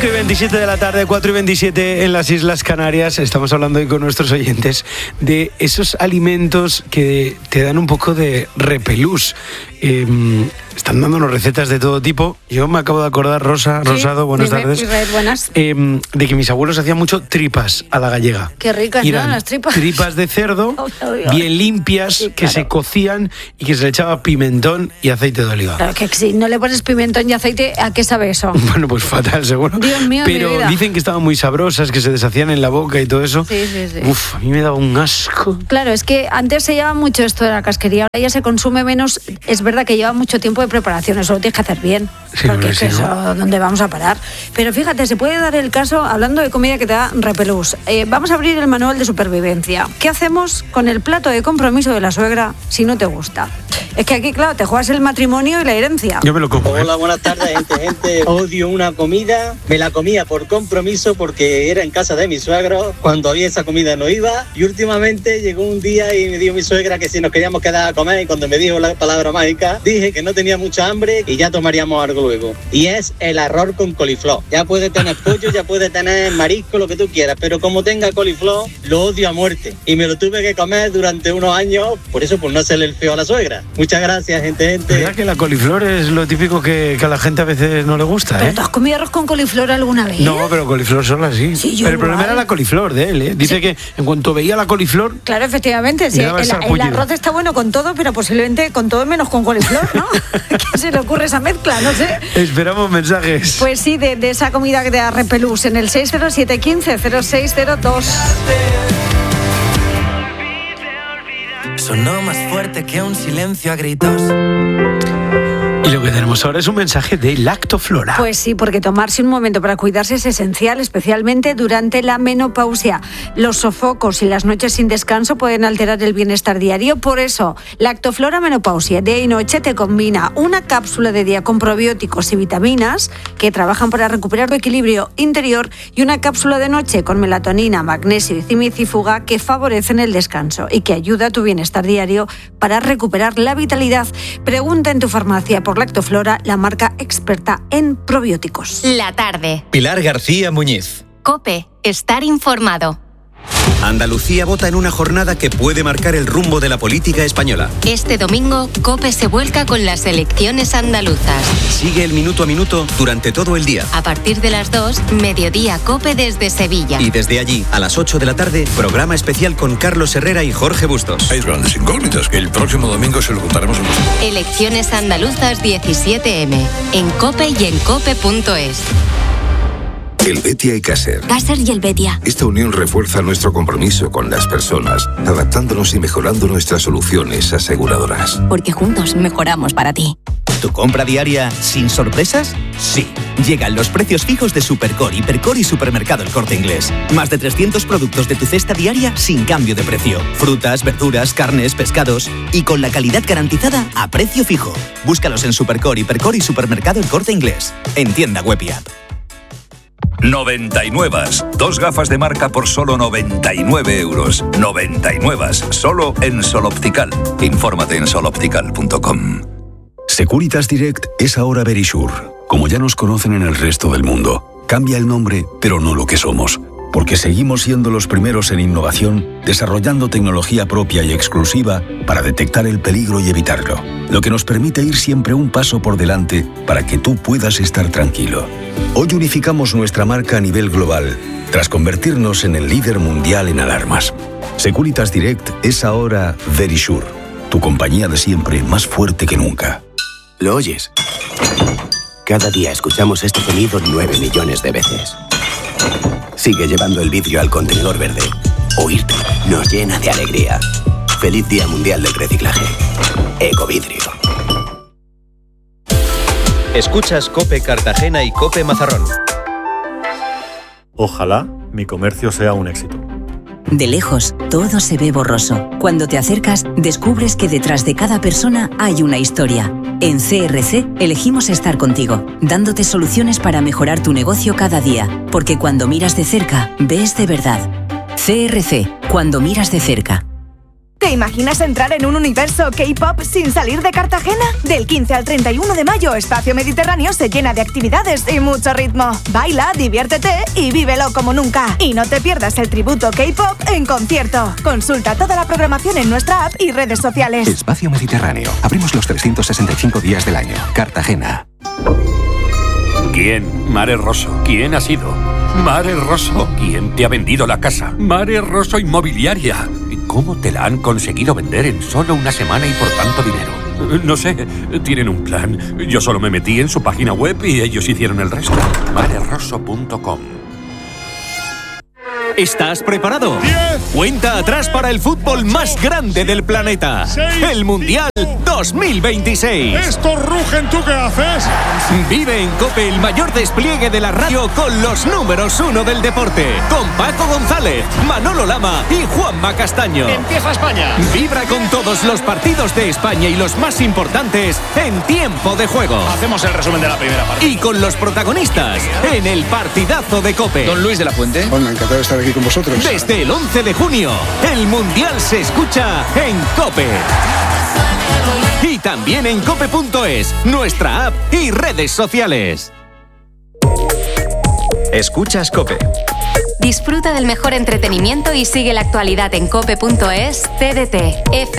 4:27 de la tarde, 4:27 en las Islas Canarias. Estamos hablando hoy con nuestros oyentes de esos alimentos que te dan un poco de repelús. Están dándonos recetas de todo tipo. Yo me acabo de acordar, Rosado, buenas tardes. Israel, buenas. De que mis abuelos hacían mucho tripas a la gallega. Qué ricas, ¿no? Las tripas. Tripas de cerdo, bien limpias, sí, que se cocían y que se le echaba pimentón y aceite de oliva. Claro que si no le pones pimentón y aceite, ¿a qué sabe eso? Bueno, pues fatal, seguro. Dios mío, pero mi vida. Dicen que estaban muy sabrosas, que se deshacían en la boca y todo eso. Sí. Uf, a mí me daba un asco. Claro, es que antes se llevaba mucho esto de la casquería, ahora ya se consume menos. Es verdad que lleva mucho tiempo de preparación, eso lo tienes que hacer bien, sí, porque es que sí, eso, ¿no? ¿dónde vamos a parar? Pero fíjate, se puede dar el caso, hablando de comida que te da repelús. Vamos a abrir el manual de supervivencia. ¿Qué hacemos con el plato de compromiso de la suegra si no te gusta? Es que aquí, claro, te juegas el matrimonio y la herencia. Yo me lo como. Hola, buenas tardes, gente. Odio una comida. Me la comía por compromiso porque era en casa de mi suegro. Cuando había esa comida no iba. Y últimamente llegó un día y me dijo mi suegra que si nos queríamos quedar a comer. Y cuando me dijo la palabra mágica, dije que no tenía mucha hambre y ya tomaríamos algo luego. Y es el arroz con coliflor. Ya puede tener pollo, ya puede tener marisco, lo que tú quieras. Pero como tenga coliflor, lo odio a muerte. Y me lo tuve que comer durante unos años. Por eso, por no hacerle el feo a la suegra. Muchas gracias, gente. ¿Verdad que la coliflor es lo típico que a la gente a veces no le gusta, ¿Pero tú has comido arroz con coliflor alguna vez? No, pero coliflor sola sí. Sí, pero el problema era la coliflor de él, ¿eh? Dice sí, que en cuanto veía la coliflor... Claro, efectivamente, sí. El arroz está bueno con todo, pero posiblemente con todo menos con coliflor, ¿no? ¿Qué se le ocurre esa mezcla? No sé. Esperamos mensajes. Pues sí, de esa comida que te da repelús en el 607150602. Sonó más fuerte que un silencio a gritos. Y lo que tenemos ahora es un mensaje de Lactoflora. Pues sí, porque tomarse un momento para cuidarse es esencial, especialmente durante la menopausia. Los sofocos y las noches sin descanso pueden alterar el bienestar diario. Por eso, Lactoflora Menopausia día y noche te combina una cápsula de día con probióticos y vitaminas que trabajan para recuperar tu equilibrio interior y una cápsula de noche con melatonina, magnesio y cimicífuga que favorecen el descanso y que ayuda a tu bienestar diario para recuperar la vitalidad. Pregunta en tu farmacia por Lactoflora, la marca experta en probióticos. La tarde. Pilar García Muñiz. COPE. Estar informado. Andalucía vota en una jornada que puede marcar el rumbo de la política española. Este domingo, COPE se vuelca con las elecciones andaluzas. Sigue el minuto a minuto durante todo el día. A partir de las 2, mediodía COPE desde Sevilla. Y desde allí, a las 8 de la tarde, programa especial con Carlos Herrera y Jorge Bustos. Hay grandes incógnitas que el próximo domingo se lo contaremos a vosotros. Elecciones andaluzas 17M. En COPE y en COPE.es. Helvetia y Caser. Caser y Helvetia. Esta unión refuerza nuestro compromiso con las personas, adaptándonos y mejorando nuestras soluciones aseguradoras. Porque juntos mejoramos para ti. ¿Tu compra diaria sin sorpresas? Sí. Llegan los precios fijos de Supercore, Hipercore y Supermercado El Corte Inglés. Más de 300 productos de tu cesta diaria sin cambio de precio. Frutas, verduras, carnes, pescados. Y con la calidad garantizada a precio fijo. Búscalos en Supercore, Hipercore y Supermercado El Corte Inglés. En tienda web y app. 99. 2 gafas de marca por solo 99 euros. 99. Solo en Sol Optical. Infórmate en soloptical.com. Securitas Direct es ahora Verisure. Como ya nos conocen en el resto del mundo, cambia el nombre, pero no lo que somos. Porque seguimos siendo los primeros en innovación, desarrollando tecnología propia y exclusiva para detectar el peligro y evitarlo. Lo que nos permite ir siempre un paso por delante para que tú puedas estar tranquilo. Hoy unificamos nuestra marca a nivel global, tras convertirnos en el líder mundial en alarmas. Securitas Direct es ahora Verisure, tu compañía de siempre más fuerte que nunca. ¿Lo oyes? Cada día escuchamos este sonido 9 millones de veces. Sigue llevando el vidrio al contenedor verde. Oírte nos llena de alegría. Feliz Día Mundial del Reciclaje. Ecovidrio. Escuchas COPE Cartagena y COPE Mazarrón. Ojalá mi comercio sea un éxito. De lejos, todo se ve borroso. Cuando te acercas, descubres que detrás de cada persona hay una historia. En CRC elegimos estar contigo, dándote soluciones para mejorar tu negocio cada día. Porque cuando miras de cerca, ves de verdad. CRC, cuando miras de cerca. ¿Te imaginas entrar en un universo K-pop sin salir de Cartagena? Del 15 al 31 de mayo, Espacio Mediterráneo se llena de actividades y mucho ritmo. Baila, diviértete y vívelo como nunca. Y no te pierdas el tributo K-pop en concierto. Consulta toda la programación en nuestra app y redes sociales. Espacio Mediterráneo. Abrimos los 365 días del año. Cartagena. ¿Quién? Mare Rosso. ¿Quién ha sido? Mare Rosso. ¿Quién te ha vendido la casa? Mare Rosso Inmobiliaria. ¿Cómo te la han conseguido vender en solo una semana y por tanto dinero? No sé, tienen un plan. Yo solo me metí en su página web y ellos hicieron el resto. marerosso.com. ¿Estás preparado? 10, Cuenta atrás para el fútbol más grande del planeta. 6, el Mundial 2026. Estos rugen, ¿tú qué haces? Vive en COPE el mayor despliegue de la radio con los números 1 del deporte. Con Paco González, Manolo Lama y Juanma Castaño. Empieza España. Vibra con todos los partidos de España y los más importantes en tiempo de juego. Hacemos el resumen de la primera parte. Y con los protagonistas en el partidazo de COPE. Don Luis de la Fuente. Bueno, encantado de estar aquí con vosotros. Desde el 11 de junio, el Mundial se escucha en COPE. Y también en cope.es, nuestra app y redes sociales. Escuchas COPE. Disfruta del mejor entretenimiento y sigue la actualidad en cope.es, TDT,